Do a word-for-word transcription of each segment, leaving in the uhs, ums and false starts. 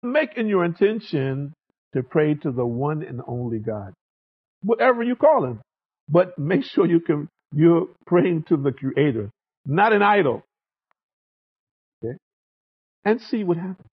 make in your intention to pray to the one and only God, whatever you call him. But make sure you can, you're praying to the Creator, not an idol. Okay? And see what happens.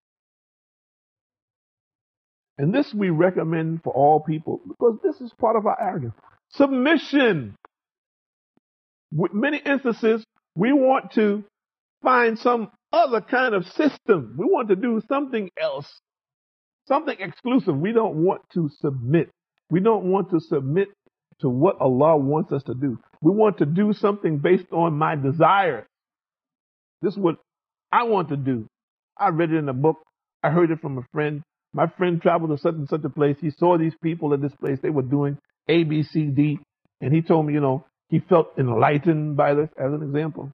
And this we recommend for all people because this is part of our arrogance. Submission. With many instances, we want to find some other kind of system. We want to do something else, something exclusive. We don't want to submit. We don't want to submit to what Allah wants us to do. We want to do something based on my desire. This is what I want to do. I read it in a book. I heard it from a friend. My friend traveled to such and such a place. He saw these people at this place. They were doing A, B, C, D. And he told me, you know, he felt enlightened by this as an example.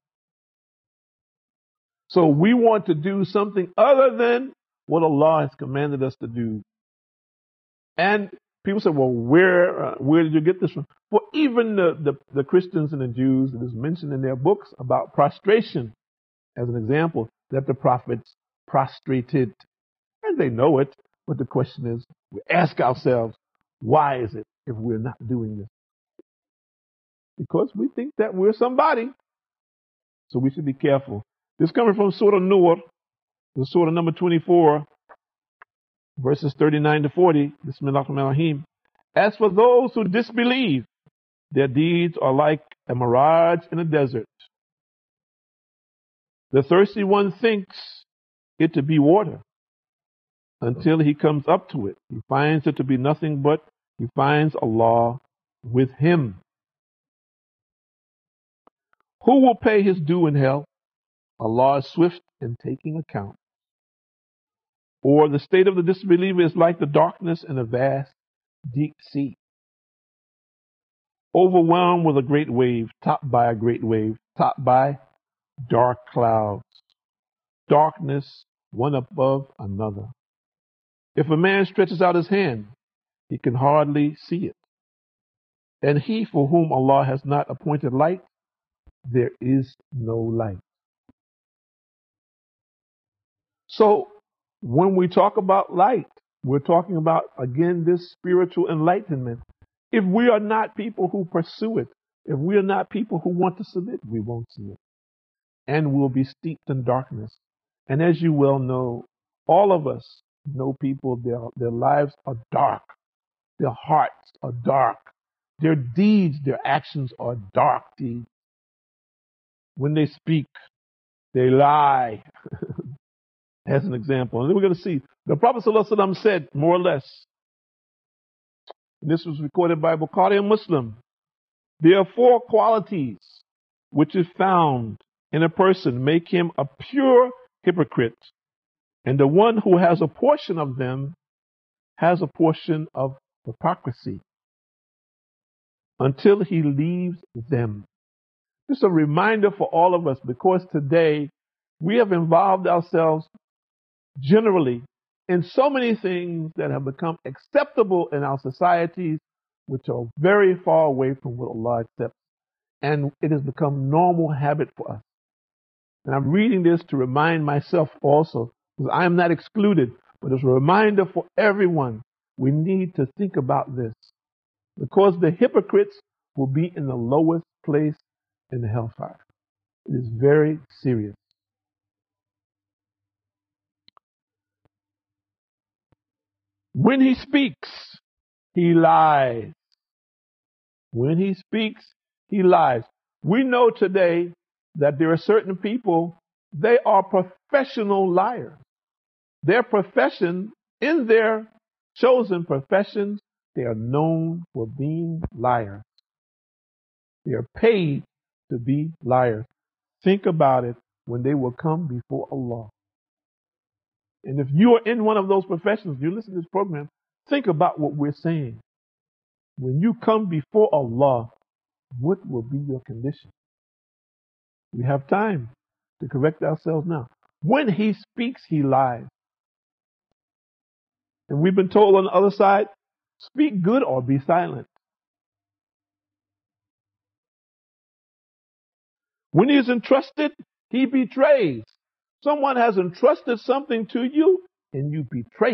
So we want to do something other than what Allah has commanded us to do. And people say, well, where uh, where did you get this from? Well, even the, the, the Christians and the Jews, it is mentioned in their books about prostration as an example, that the prophets prostrated. And they know it. But the question is, we ask ourselves, why is it if we're not doing this? Because we think that we're somebody. So we should be careful. This coming from Surah Nur, the Surah number twenty-four, verses thirty-nine to forty. Bismillahirrahmanirrahim. As for those who disbelieve, their deeds are like a mirage in a desert. The thirsty one thinks it to be water until he comes up to it. He finds it to be nothing but he finds Allah with him. Who will pay his due in hell? Allah is swift in taking account. Or the state of the disbeliever is like the darkness in a vast, deep sea, overwhelmed with a great wave, topped by a great wave, topped by dark clouds, darkness one above another. If a man stretches out his hand, he can hardly see it. And he for whom Allah has not appointed light, there is no light. So when we talk about light, we're talking about, again, this spiritual enlightenment. If we are not people who pursue it, if we are not people who want to submit, we won't see it. And we'll be steeped in darkness. And as you well know, all of us know people, their, their lives are dark. Their hearts are dark. Their deeds, their actions are dark deeds. When they speak, they lie. As an example. And then we're going to see, the Prophet ﷺ said, more or less, and this was recorded by Bukhari and Muslim, there are four qualities which, if found in a person, make him a pure hypocrite. And the one who has a portion of them has a portion of hypocrisy until he leaves them. This is a reminder for all of us, because today we have involved ourselves generally in so many things that have become acceptable in our societies, which are very far away from what Allah accepts. And it has become normal habit for us. And I'm reading this to remind myself also, because I am not excluded, but it's a reminder for everyone. We need to think about this, because the hypocrites will be in the lowest place in the hellfire. It is very serious. When he speaks, he lies. When he speaks, he lies. We know today that there are certain people, they are professional liars. Their profession, in their chosen professions, they are known for being liars. They are paid to be liars. Think about it when they will come before Allah. And if you are in one of those professions, you listen to this program, think about what we're saying. When you come before Allah, what will be your condition? We have time to correct ourselves now. When he speaks, he lies. And we've been told on the other side, speak good or be silent. When he is entrusted, he betrays. Someone has entrusted something to you, and you betray